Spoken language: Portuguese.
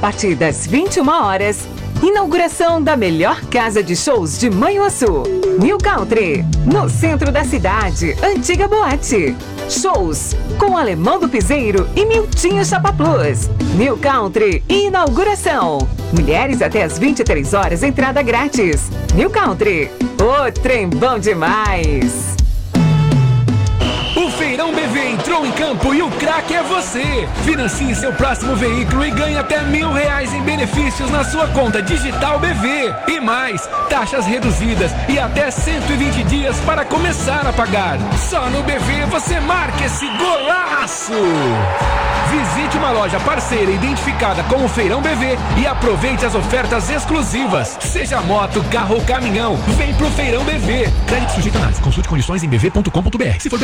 partir das 21 horas, inauguração da melhor casa de shows de Manhuaçu, New Country, no centro da cidade, antiga boate. Shows com Alemão do Piseiro e Miltinho Chapa Plus. New Country, inauguração. Mulheres até às 23 horas, entrada grátis. New Country, o trem bom demais. O Feirão BV entrou em campo e o craque é você! Financie seu próximo veículo e ganhe até R$1.000 em benefícios na sua conta digital BV. E mais, taxas reduzidas e até 120 dias para começar a pagar. Só no BV você marca esse golaço! Visite uma loja parceira identificada como Feirão BV e aproveite as ofertas exclusivas. Seja moto, carro ou caminhão, vem pro Feirão BV. Crédito sujeito a análise. Consulte condições em bv.com.br. Se for